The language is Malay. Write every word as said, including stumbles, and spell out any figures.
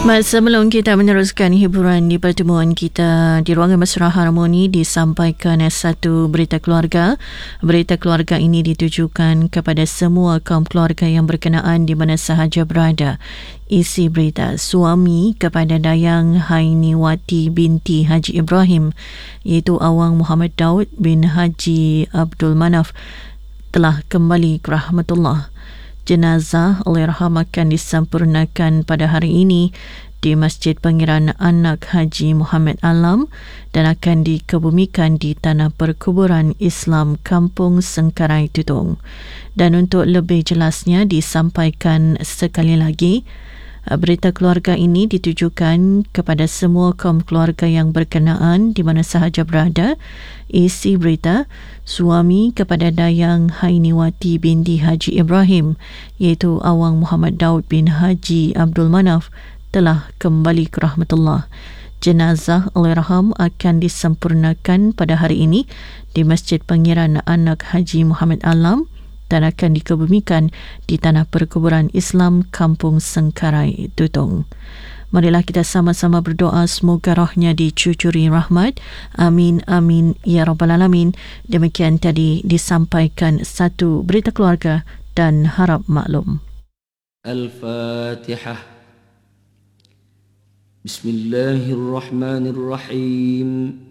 Sebelum kita meneruskan hiburan di pertemuan kita di Ruangan Mesra Harmoni, disampaikan satu berita keluarga. Berita keluarga ini ditujukan kepada semua kaum keluarga yang berkenaan di mana sahaja berada. Isi berita: suami kepada Dayang Hainiwati binti Haji Ibrahim, iaitu Awang Muhammad Daud bin Haji Abdul Manaf, telah kembali ke rahmatullah. Jenazah Allahyarham akan disempurnakan pada hari ini di Masjid Pangeran Anak Haji Muhammad Alam dan akan dikebumikan di Tanah Perkuburan Islam Kampung Sengkarai Tutong. Dan untuk lebih jelasnya disampaikan sekali lagi, berita keluarga ini ditujukan kepada semua kaum keluarga yang berkenaan di mana sahaja berada. Isi berita: suami kepada Dayang Hainiwati binti Haji Ibrahim, iaitu Awang Muhammad Daud bin Haji Abdul Manaf, telah kembali ke rahmatullah. Jenazah Allahyarham akan disempurnakan pada hari ini di Masjid Pangeran Anak Haji Muhammad Alam dan akan dikebumikan di Tanah Perkuburan Islam Kampung Sengkarai Tutong. Marilah kita sama-sama berdoa semoga rohnya dicucuri rahmat. Amin, amin, ya Rabbal Alamin. Demikian tadi disampaikan satu berita keluarga dan harap maklum. Al-Fatihah. Bismillahirrahmanirrahim.